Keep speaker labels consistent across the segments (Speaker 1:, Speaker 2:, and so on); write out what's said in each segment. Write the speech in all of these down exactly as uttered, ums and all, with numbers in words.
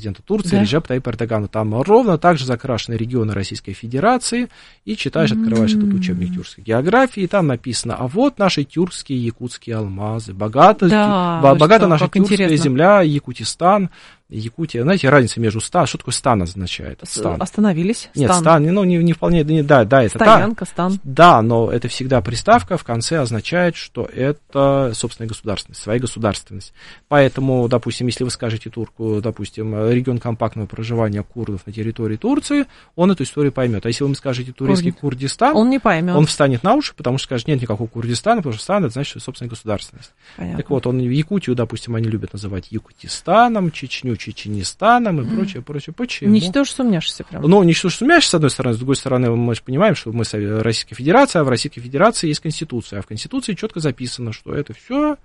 Speaker 1: президента Турции, да. Реджеп Тайип Эрдогана. Там ровно так же закрашены регионы Российской Федерации, и читаешь, открываешь mm-hmm. этот учебник тюркской географии, и там написано, а вот наши тюркские якутские алмазы, богата,
Speaker 2: да,
Speaker 1: тю, богата наша тюркская
Speaker 2: интересно.
Speaker 1: земля, Якутистан. Якутия, знаете, разница между стан, что такое стан означает? Стан.
Speaker 2: Остановились?
Speaker 1: Нет,
Speaker 2: стан,
Speaker 1: стан ну, не, не вполне, не, да, да, это
Speaker 2: стоянка, стан.
Speaker 1: Да, но это всегда приставка в конце означает, что это собственная государственность, своя государственность. Поэтому, допустим, если вы скажете турку, допустим, регион компактного проживания курдов на территории Турции, он эту историю поймет. А если вы ему скажете турецкий Курдит. Курдистан,
Speaker 2: он не поймет.
Speaker 1: Он встанет на уши, потому что скажет, нет никакого Курдистана, потому что стан это значит, что собственная государственность. Понятно. Так вот, он Якутию, допустим, они любят называть Якутистаном, Чечню Чеченистаном и прочее, прочее. Почему?
Speaker 2: Ничтоже сумняшься прям.
Speaker 1: Ну, ничтоже сумняшься, с одной стороны, с другой стороны, мы же понимаем, что мы Российская Федерация, а в Российской Федерации есть Конституция, а в Конституции четко записано, что это все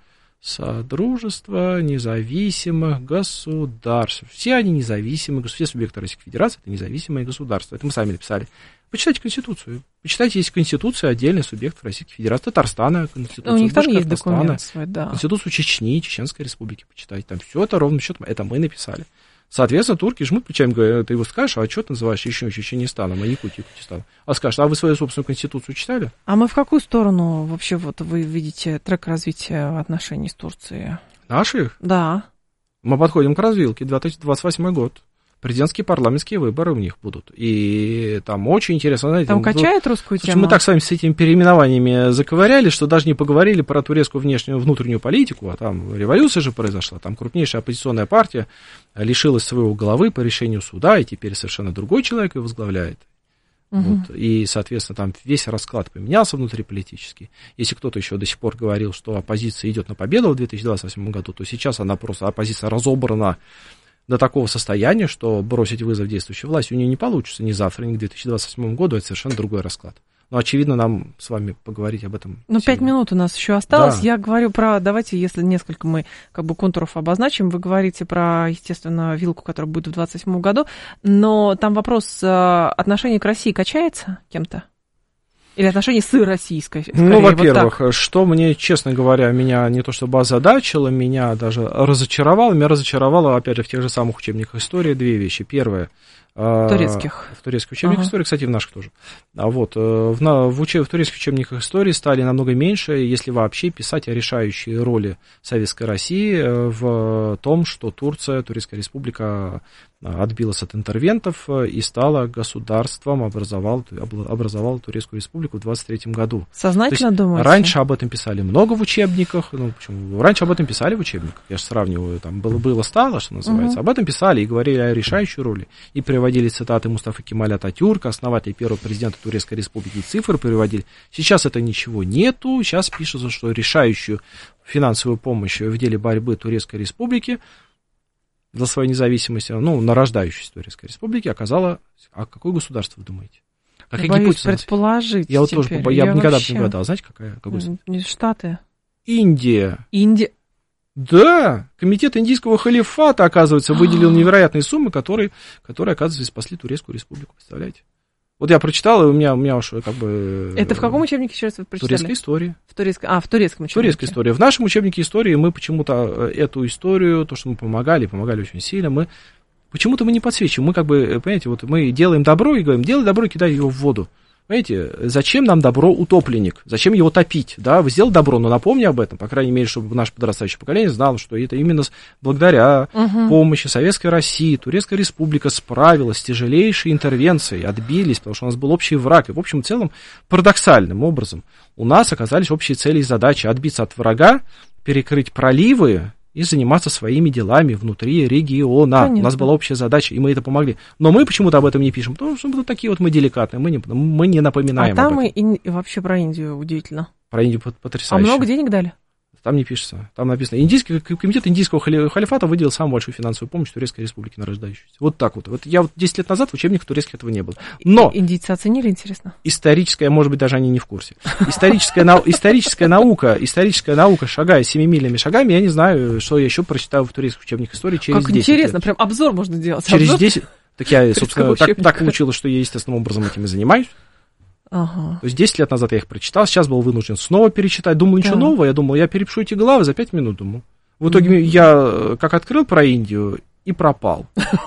Speaker 1: Содружество независимых государств. Все они независимые, все субъекты Российской Федерации это независимые государства. Это мы сами написали. Почитайте Конституцию. Почитайте, есть Конституция отдельный субъект Российской Федерации, Татарстана, Конституция.
Speaker 2: У них там есть документ свой, да.
Speaker 1: Конституцию Чечни, Чеченской Республики почитайте. Там все это ровно счет, это мы написали. Соответственно, турки жмут плечами, говорят, ты его скажешь, а что ты называешь еще Чеченистаном, а Якутию, Якутистаном? А скажешь, а вы свою собственную Конституцию читали?
Speaker 2: А мы в какую сторону вообще вот вы видите трек развития отношений с Турцией?
Speaker 1: Наших?
Speaker 2: Да.
Speaker 1: Мы подходим к развилке, две тысячи двадцать восьмой год. Президентские парламентские выборы у них будут. И там очень интересно, знаете...
Speaker 2: Там качает вот, русскую тему?
Speaker 1: Мы так с вами с этими переименованиями заковыряли, что даже не поговорили про турецкую внешнюю, внутреннюю политику, а там революция же произошла, там крупнейшая оппозиционная партия лишилась своего главы по решению суда, и теперь совершенно другой человек ее возглавляет. Угу. Вот, и, соответственно, там весь расклад поменялся внутриполитически. Если кто-то еще до сих пор говорил, что оппозиция идет на победу в две тысячи двадцать восьмом году, то сейчас она просто, оппозиция разобрана до такого состояния, что бросить вызов действующей власти у нее не получится ни завтра, ни к две тысячи двадцать восьмому году, это совершенно другой расклад. Но, очевидно, нам с вами поговорить об этом.
Speaker 2: Ну, пять минут у нас еще осталось. Да. Я говорю про, давайте, если несколько мы как бы контуров обозначим, вы говорите про, естественно, вилку, которая будет в двадцать восьмом году, но там вопрос отношения к России качается кем-то? Или отношения с российской? Скорее,
Speaker 1: ну, во-первых, вот что мне, честно говоря, меня не то чтобы озадачило, меня даже разочаровало. Меня разочаровало, опять же, в тех же самых учебниках истории две вещи. Первое.
Speaker 2: Турецких.
Speaker 1: В турецких учебниках ага. истории, кстати, в наших тоже. А вот в, в, учеб, в турецких учебниках истории стали намного меньше, если вообще писать о решающей роли Советской России в том, что Турция, Турецкая Республика отбилась от интервентов и стала государством, образовала, образовала Турецкую Республику в двадцать третьем году.
Speaker 2: Сознательно думаете?
Speaker 1: Раньше об этом писали много в учебниках. Ну, почему? Раньше об этом писали в учебниках. Я же сравниваю, там было, было стало, что называется. Угу. Об этом писали и говорили о решающей роли. И приводили цитаты Мустафы Кемаля Ататюрка, основателя первого президента Турецкой Республики, цифры приводили. Сейчас это ничего нету. Сейчас пишется, что решающую финансовую помощь в деле борьбы Турецкой Республики за свою независимость, ну, нарождающейся Турецкой Республики оказала... А какое государство, вы думаете?
Speaker 2: Какая боюсь предположить.
Speaker 1: Я вот тоже, я, я никогда вообще... бы не угадал. Знаете, какая? Какое?
Speaker 2: Штаты.
Speaker 1: Индия.
Speaker 2: Индия.
Speaker 1: Да, комитет индийского халифата, оказывается, выделил невероятные суммы, которые, которые, оказывается, спасли Турецкую Республику, представляете? Вот я прочитал, и у меня, у меня уж как бы...
Speaker 2: Это в каком учебнике еще раз вы прочитали?
Speaker 1: Турецкой истории.
Speaker 2: В турецком, а, в турецком учебнике.
Speaker 1: Турецкая история. В нашем учебнике истории мы почему-то эту историю, то, что мы помогали, помогали очень сильно, мы почему-то мы не подсвечиваем. Мы как бы, понимаете, вот мы делаем добро и говорим, делай добро и кидай его в воду. Понимаете, зачем нам добро утопленник? Зачем его топить? Да, вы сделали добро, но напомни об этом, по крайней мере, чтобы наше подрастающее поколение знало, что это именно благодаря угу. помощи Советской России Турецкая Республика справилась с тяжелейшей интервенцией, отбились, потому что у нас был общий враг. И, в общем и целом, парадоксальным образом у нас оказались общие цели и задачи: отбиться от врага, перекрыть проливы и заниматься своими делами внутри региона. Понятно. У нас была общая задача, и мы это помогли. Но мы почему-то об этом не пишем, потому что вот такие вот мы деликатные, мы не, мы не напоминаем
Speaker 2: а
Speaker 1: об этом.
Speaker 2: А там и вообще про Индию удивительно.
Speaker 1: Про Индию потрясающе.
Speaker 2: А много денег дали?
Speaker 1: Там не пишется. Там написано, индийский, комитет индийского халифата выделил самую большую финансовую помощь Турецкой Республике нарождающейся. Вот так вот. Вот я вот десять лет назад в учебниках турецких этого не было. Но
Speaker 2: индийцы оценили, интересно?
Speaker 1: Историческая, может быть, даже они не в курсе. Историческая, нау, историческая наука, историческая наука, шагая семимильными шагами, я не знаю, что я еще прочитаю в турецких учебниках истории через
Speaker 2: как
Speaker 1: десять
Speaker 2: интересно,
Speaker 1: лет.
Speaker 2: Прям обзор можно делать.
Speaker 1: Через
Speaker 2: обзор?
Speaker 1: десять. Так я, собственно, так, так получилось, что я естественным образом этим и занимаюсь.
Speaker 2: Ага.
Speaker 1: То есть десять лет назад я их прочитал, сейчас был вынужден снова перечитать. Думал, ничего да. нового, я думал, я перепишу эти главы за пять минут, думал. В итоге mm-hmm. я как открыл про Индию и пропал.